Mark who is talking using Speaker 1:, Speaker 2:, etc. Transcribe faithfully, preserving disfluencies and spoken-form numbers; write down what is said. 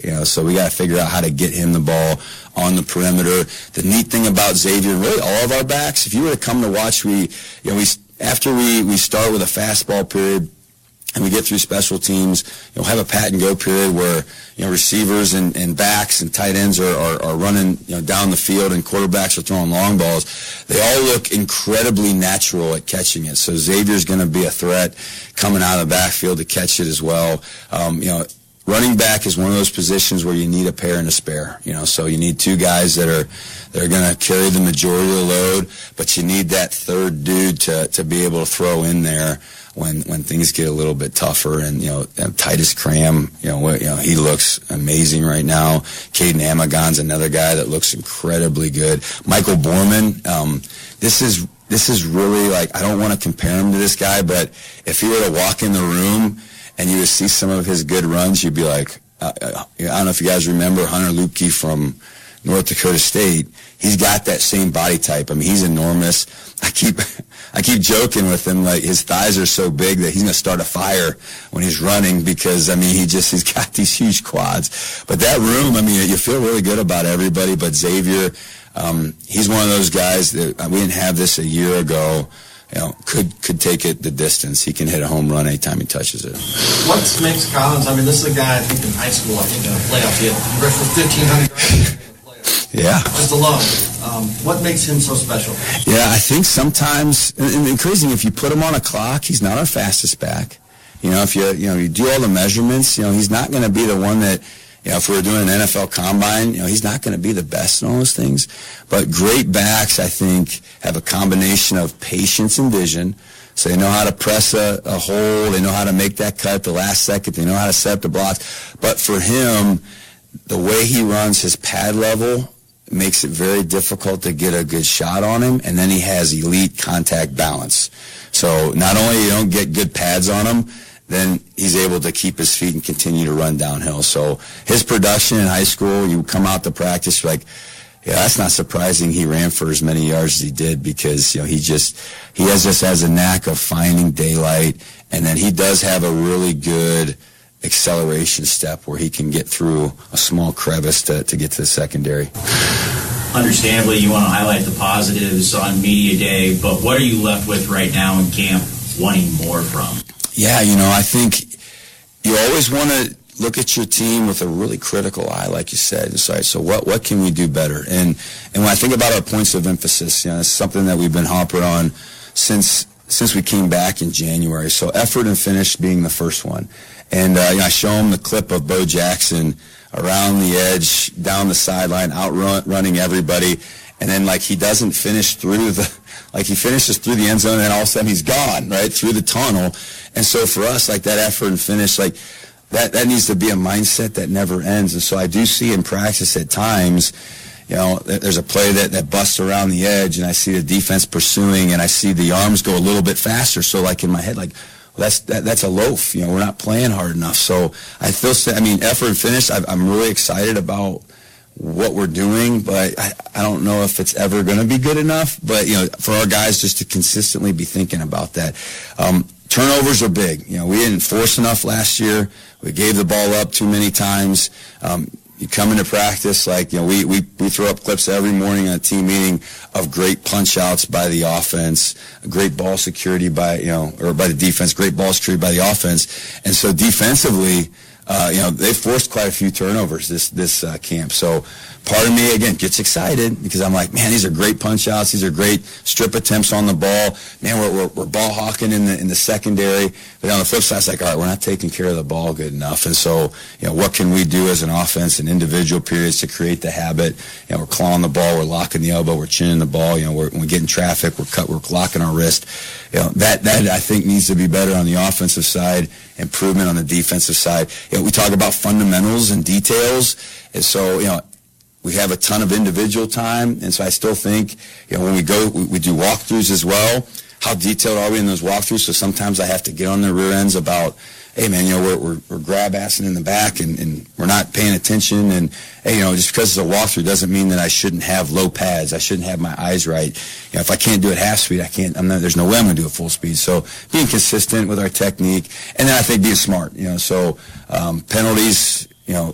Speaker 1: You know, so we got to figure out how to get him the ball on the perimeter. The neat thing about Xavier, really all of our backs, if you were to come to watch, we, you know, we after we we start with a fastball period, and we get through special teams, you know, have a pat and go period where, you know, receivers and, and backs and tight ends are, are, are running, you know, down the field and quarterbacks are throwing long balls. They all look incredibly natural at catching it. So Xavier's going to be a threat coming out of the backfield to catch it as well. Um, you know, running back is one of those positions where you need a pair and a spare, you know, so you need two guys that are that are going to carry the majority of the load, but you need that third dude to, to be able to throw in there when when things get a little bit tougher. And, you know, Titus Cram, you know, you know, he looks amazing right now. Caden Amagon's another guy that looks incredibly good. Michael Borman, um, this is this is really like, I don't want to compare him to this guy, but if he were to walk in the room and you would see some of his good runs, you'd be like, uh, I don't know if you guys remember Hunter Lupke from North Dakota State. He's got that same body type. I mean, he's enormous. I keep I keep joking with him, like his thighs are so big that he's going to start a fire when he's running because, I mean, he just, he's got these huge quads. But that room, I mean, you feel really good about everybody, but Xavier, um, he's one of those guys that, we didn't have this a year ago, you know, could could take it the distance. He can hit a home run anytime he touches it.
Speaker 2: What makes Collins, I mean, this is a guy, I think, in high school, I think, in a playoff, he had rushed for fifteen hundred yards.
Speaker 1: Yeah.
Speaker 2: Just alone. Um, what makes him so special?
Speaker 1: Yeah, I think sometimes, and, and crazy, if you put him on a clock, he's not our fastest back. You know, if you, you know, you do all the measurements, you know, he's not going to be the one that, you know, if we were doing an N F L combine, you know, he's not going to be the best in all those things. But great backs, I think, have a combination of patience and vision. So they know how to press a, a hole. They know how to make that cut at the last second. They know how to set up the blocks. But for him, the way he runs his pad level makes it very difficult to get a good shot on him, and then he has elite contact balance. So not only you don't get good pads on him, then he's able to keep his feet and continue to run downhill. So his production in high school, you come out to practice, you're like, yeah, that's not surprising he ran for as many yards as he did because, you know, he just, he has just has a knack of finding daylight, and then he does have a really good acceleration step where he can get through a small crevice to, to get to the secondary.
Speaker 3: Understandably, you want to highlight the positives on media day, but what are you left with right now in camp wanting more from?
Speaker 1: Yeah, you know, I think you always want to look at your team with a really critical eye, like you said. And so, so what what can we do better? And and when I think about our points of emphasis, you know, it's something that we've been hopping on since since we came back in January. So effort and finish being the first one. And uh, you know, I show him the clip of Bo Jackson around the edge, down the sideline, outrun running everybody, and then like he doesn't finish through the, like he finishes through the end zone, and then all of a sudden he's gone right through the tunnel. And so for us, like that effort and finish, like that that needs to be a mindset that never ends. And so I do see in practice at times, you know, there's a play that, that busts around the edge, and I see the defense pursuing, and I see the arms go a little bit faster. So like in my head, like, That's that, that's a loaf. You know, we're not playing hard enough. So I feel, I mean, effort and finish, I, I'm really excited about what we're doing, but I, I don't know if it's ever going to be good enough. But, you know, for our guys just to consistently be thinking about that. Um, turnovers are big. You know, we didn't force enough last year. We gave the ball up too many times. Um, You come into practice, like, you know, we, we, we throw up clips every morning at a team meeting of great punch outs by the offense, great ball security by, you know, or by the defense, great ball security by the offense. And so defensively, uh, you know, they forced quite a few turnovers this, this uh, camp. So part of me, again, gets excited because I'm like, man, these are great punch outs. These are great strip attempts on the ball. Man, we're, we're, we're ball hawking in the, in the secondary. But on the flip side, it's like, all right, we're not taking care of the ball good enough. And so, you know, what can we do as an offense in individual periods to create the habit? You know, we're clawing the ball, we're locking the elbow, we're chinning the ball. You know, we're, when we get in traffic, we're cut, we're locking our wrist. You know, that, that I think needs to be better on the offensive side, improvement on the defensive side. You know, we talk about fundamentals and details. And so, you know, we have a ton of individual time, and so I still think, you know, when we go, we, we do walkthroughs as well. How detailed are we in those walkthroughs? So sometimes I have to get on their rear ends about, hey, man, you know, we're, we're, we're grab-assing in the back, and, and we're not paying attention. And, hey, you know, just because it's a walkthrough doesn't mean that I shouldn't have low pads. I shouldn't have my eyes right. You know, if I can't do it half speed, I can't, I'm not, there's no way I'm going to do it full speed. So being consistent with our technique, and then I think being smart, you know, so um, penalties, you know,